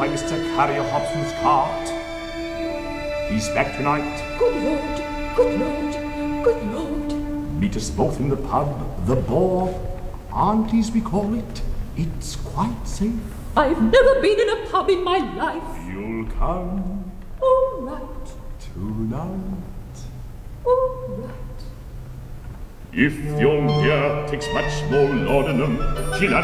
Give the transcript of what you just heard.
by Mr. Carrier Hobson's cart. He's back tonight. Good Lord, good Lord, good Lord. Meet us both in the pub, the Boar. Aunties we call it. It's quite safe. I've never been in a pub in my life. You'll come All right, tonight. all right. If your dear takes much more laudanum, she'll